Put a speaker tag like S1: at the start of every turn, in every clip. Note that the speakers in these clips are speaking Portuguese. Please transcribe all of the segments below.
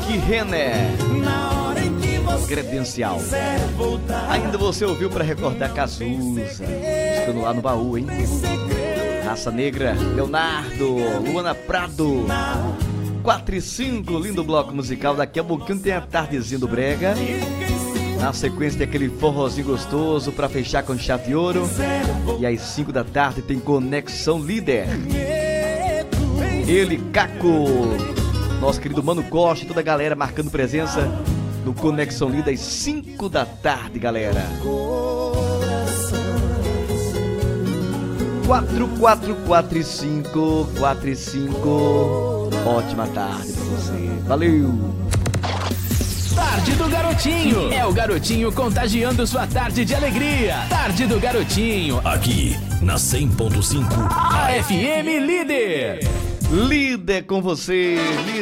S1: Rick Renner, Credencial. Ainda você ouviu para recordar Cazuza, ficando lá no baú, hein? Raça Negra, Leonardo, Luana Prado, 4 e 5, lindo bloco musical. Daqui a pouquinho tem a Tardezinha do Brega. Na sequência tem aquele forrozinho gostoso para fechar com chave de ouro. E às 5 da tarde tem Conexão Líder. Ele, Caco, nosso querido Mano Costa e toda a galera marcando presença no Conexão Líder às 5 da tarde, galera. 4 e 5. Ótima tarde pra você. Valeu!
S2: Tarde do Garotinho. É o Garotinho contagiando sua tarde de alegria. Tarde do Garotinho.
S3: Aqui, na 100.5.
S2: A FM Líder.
S1: Líder com você,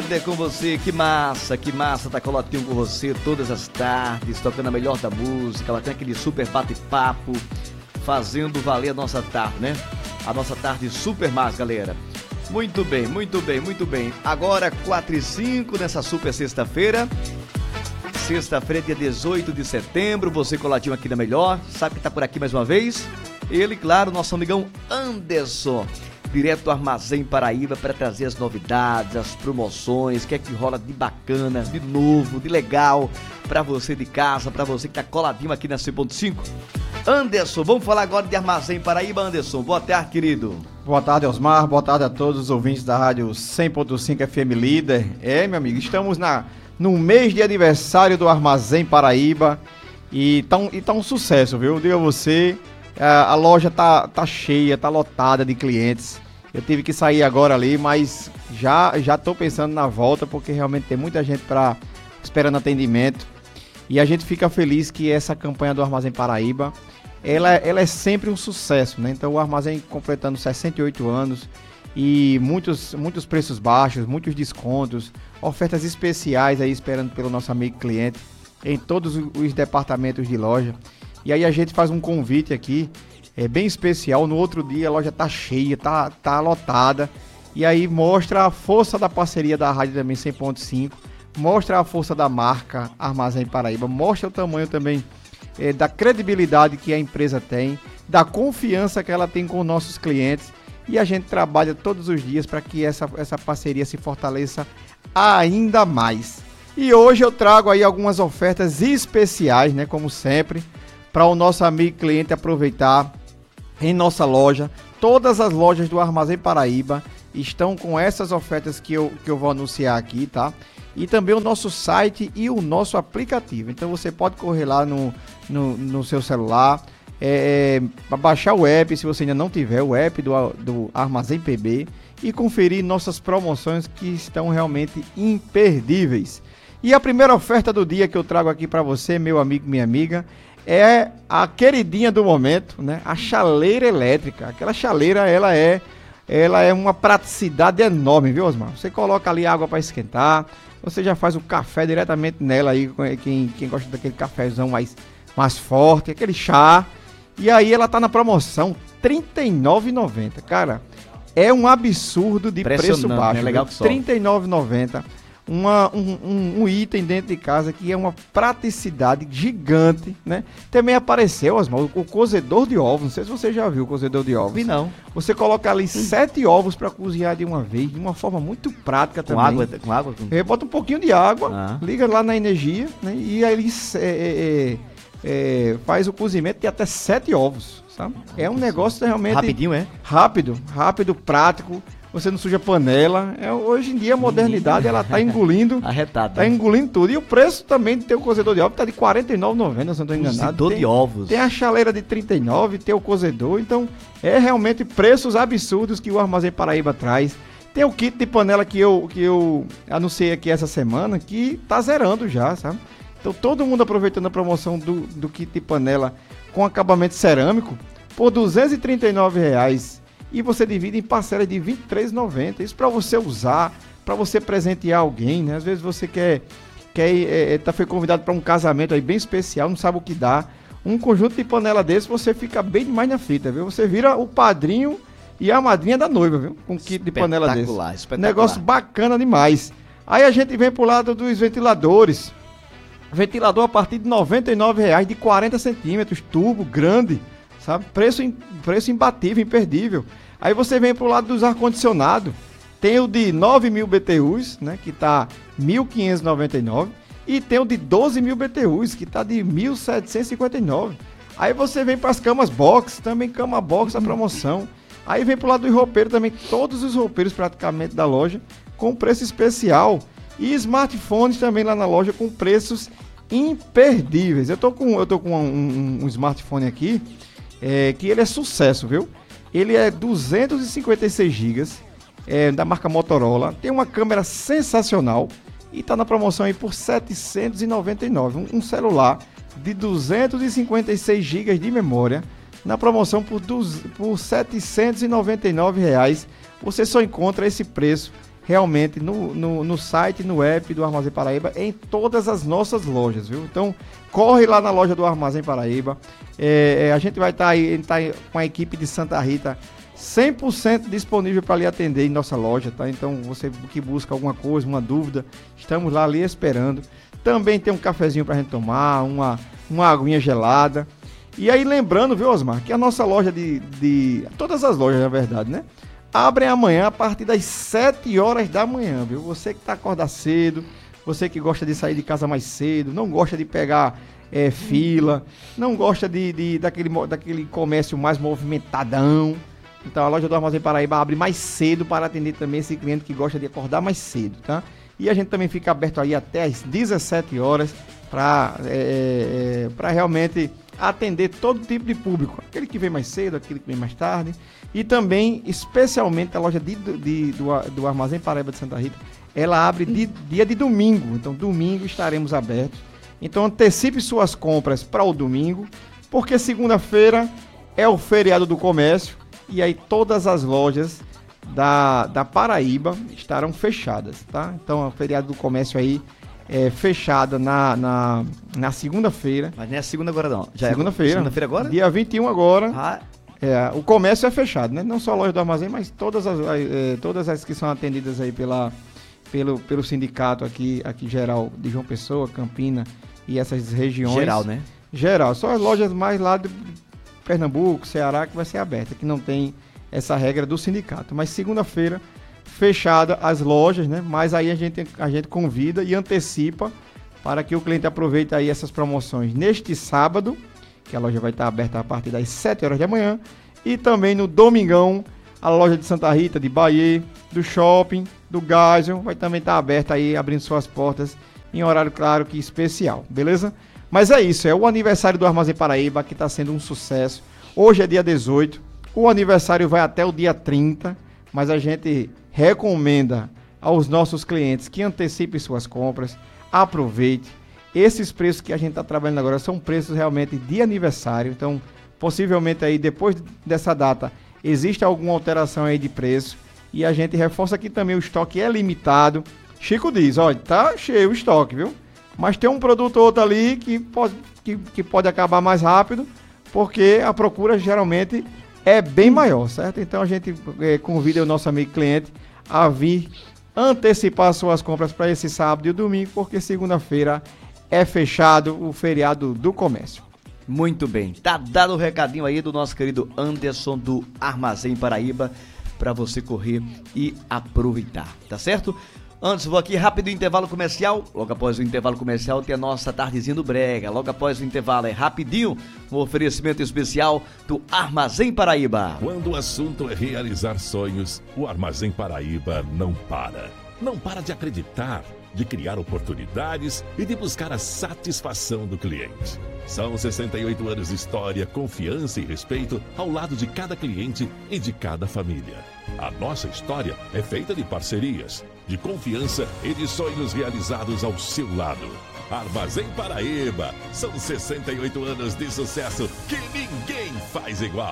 S1: que massa, tá Colotinho com você todas as tardes, tocando a melhor da música. Ela tem aquele super bate-papo, fazendo valer a nossa tarde, né? A nossa tarde super massa, galera. Muito bem. Agora 4 e 5 nessa super sexta-feira. Sexta-feira, dia 18 de setembro, você coladinho aqui na Melhor, sabe que tá por aqui mais uma vez? Ele, claro, nosso amigão Anderson, direto do Armazém Paraíba, para trazer as novidades, as promoções, o que é que rola de bacana, de novo, de legal, para você de casa, para você que tá coladinho aqui na 100.5. Anderson, vamos falar agora de Armazém Paraíba. Anderson, boa tarde, querido.
S4: Boa tarde, Osmar, boa tarde a todos os ouvintes da rádio 100.5 FM Líder. Meu amigo, estamos no mês de aniversário do Armazém Paraíba e tá um sucesso, viu? Eu digo a você, a loja tá cheia, tá lotada de clientes. Eu tive que sair agora ali, mas já tô pensando na volta, porque realmente tem muita gente esperando atendimento. E a gente fica feliz que essa campanha do Armazém Paraíba, ela é sempre um sucesso, né? Então o Armazém completando 68 anos e muitos preços baixos, muitos descontos, ofertas especiais aí esperando pelo nosso amigo cliente em todos os departamentos de loja. E aí a gente faz um convite aqui, bem especial. No outro dia a loja tá cheia, tá lotada. E aí mostra a força da parceria da rádio também 100.5, mostra a força da marca Armazém Paraíba, mostra o tamanho também da credibilidade que a empresa tem, da confiança que ela tem com nossos clientes. E a gente trabalha todos os dias para que essa parceria se fortaleça ainda mais. E hoje eu trago aí algumas ofertas especiais, né, como sempre, para o nosso amigo cliente aproveitar em nossa loja. Todas as lojas do Armazém Paraíba estão com essas ofertas que eu vou anunciar aqui, tá? E também o nosso site e o nosso aplicativo. Então você pode correr lá no seu celular, baixar o app, se você ainda não tiver o app do Armazém PB, e conferir nossas promoções que estão realmente imperdíveis. E a primeira oferta do dia que eu trago aqui para você, meu amigo, minha amiga, é a queridinha do momento, né? A chaleira elétrica. Aquela chaleira, ela é uma praticidade enorme, viu, Osmar? Você coloca ali água para esquentar, você já faz o café diretamente nela aí, quem gosta daquele cafezão mais forte, aquele chá. E aí ela tá na promoção R$ 39,90. Cara, é um absurdo de preço baixo.
S1: Né? Legal que só.
S4: R$ 39,90. Um item dentro de casa que é uma praticidade gigante, né? Também apareceu, Osmar, o cozedor de ovos. Não sei se você já viu o cozedor de ovos.
S1: Vi não.
S4: Você coloca ali 7 ovos para cozinhar de uma vez, de uma forma muito prática também.
S1: Com água?
S4: Bota um pouquinho de água, liga lá na energia, né? E aí ele faz o cozimento de até 7 ovos, sabe? É um negócio realmente...
S1: Rapidinho, é?
S4: Rápido, prático. Você não suja panela. Hoje em dia a modernidade ela tá engolindo.
S1: Arretado.
S4: Tá engolindo tudo. E o preço também de ter o cozedor de ovos tá de R$ 49,90, se eu não estou enganado.
S1: Cozedor de ovos.
S4: Tem a chaleira de R$ 39, tem o cozedor. Então é realmente preços absurdos que o Armazém Paraíba traz. Tem o kit de panela que eu anunciei aqui essa semana, que tá zerando já, sabe? Então todo mundo aproveitando a promoção do kit de panela com acabamento cerâmico por R$ 239,00. E você divide em parcelas de R$ 23,90. Isso para você usar, para você presentear alguém, né? Às vezes você foi convidado para um casamento aí bem especial, não sabe o que dá. Um conjunto de panela desse, você fica bem demais na fita, viu? Você vira o padrinho e a madrinha da noiva, viu? Com um kit de panela desse. Espetacular.
S1: Espetacular.
S4: Negócio bacana demais. Aí a gente vem pro lado dos ventiladores. Ventilador a partir de R$ 99,00 de 40 centímetros, tubo grande, sabe? Preço imbatível, imperdível. Aí você vem pro lado dos ar-condicionado. Tem o de 9.000 BTUs, né, que tá R$ 1.599. E tem o de 12.000 BTUs, que tá de R$ 1.759. Aí você vem para as camas box, também cama box a promoção. Aí vem pro lado do roupeiro também, todos os roupeiros praticamente da loja com preço especial. E smartphones também lá na loja com preços imperdíveis. Eu tô com um smartphone aqui, que ele é sucesso, viu? Ele é 256 GB, da marca Motorola. Tem uma câmera sensacional e tá na promoção aí por R$ 799. Um celular de 256 GB de memória na promoção por R$ 799. Você só encontra esse preço realmente no site, no app do Armazém Paraíba, em todas as nossas lojas, viu? Então, corre lá na loja do Armazém Paraíba. A gente vai estar aí com a equipe de Santa Rita 100% disponível para lhe atender em nossa loja, tá? Então, você que busca alguma coisa, uma dúvida, estamos lá lhe esperando. Também tem um cafezinho para a gente tomar, uma aguinha gelada. E aí, lembrando, viu, Osmar, que a nossa loja todas as lojas, na verdade, né? Abrem amanhã a partir das 7 horas da manhã, viu? Você que está acordando cedo, você que gosta de sair de casa mais cedo, não gosta de pegar fila, não gosta daquele comércio mais movimentadão. Então a loja do Armazém Paraíba abre mais cedo para atender também esse cliente que gosta de acordar mais cedo, tá? E a gente também fica aberto aí até às 17 horas para realmente atender todo tipo de público. Aquele que vem mais cedo, aquele que vem mais tarde. E também, especialmente, a loja do Armazém Paraíba de Santa Rita, ela abre dia de domingo. Então, domingo estaremos abertos. Então, antecipe suas compras para o domingo, porque segunda-feira é o feriado do comércio e aí todas as lojas da Paraíba estarão fechadas, tá? Então, o feriado do comércio aí fechada na segunda-feira.
S1: Mas não é segunda agora não. Já
S4: segunda-feira.
S1: Segunda-feira agora?
S4: Dia 21 agora.
S1: Ah.
S4: O comércio é fechado, né? Não só a loja do Armazém, mas todas as que são atendidas aí pelo sindicato aqui geral de João Pessoa, Campina e essas regiões.
S1: Geral, né?
S4: Geral. Só as lojas mais lá de Pernambuco, Ceará, que vai ser aberta, que não tem essa regra do sindicato. Mas segunda-feira, fechada as lojas, né? Mas aí a gente convida e antecipa para que o cliente aproveite aí essas promoções neste sábado, que a loja vai estar aberta a partir das 7 horas da manhã, e também no domingão, a loja de Santa Rita, de Bahia, do Shopping, do Geisel, vai também estar aberta aí, abrindo suas portas em horário, claro, que especial, beleza? Mas é isso, é o aniversário do Armazém Paraíba, que está sendo um sucesso. Hoje é dia 18, o aniversário vai até o dia 30, mas a gente recomenda aos nossos clientes que antecipem suas compras, aproveite. Esses preços que a gente está trabalhando agora são preços realmente de aniversário, então possivelmente aí depois dessa data existe alguma alteração aí de preço e a gente reforça aqui também o estoque é limitado. Chico diz, olha, tá cheio o estoque, viu? Mas tem um produto ou outro ali que pode acabar mais rápido, porque a procura geralmente é bem maior, certo? Então a gente convida o nosso amigo cliente a vir antecipar suas compras para esse sábado e o domingo, porque segunda-feira é fechado o feriado do comércio.
S1: Muito bem, tá dado o recadinho aí do nosso querido Anderson do Armazém Paraíba para você correr e aproveitar, tá certo? Antes, vou aqui rápido intervalo comercial. Logo após o intervalo comercial tem a nossa tardezinha do Brega. Logo após o intervalo é rapidinho, um oferecimento especial do Armazém Paraíba.
S3: Quando o assunto é realizar sonhos, o Armazém Paraíba não para. Não para de acreditar, de criar oportunidades e de buscar a satisfação do cliente. São 68 anos de história, confiança e respeito ao lado de cada cliente e de cada família. A nossa história é feita de parcerias, de confiança e de sonhos realizados ao seu lado. Armazém Paraíba, são 68 anos de sucesso que ninguém faz igual.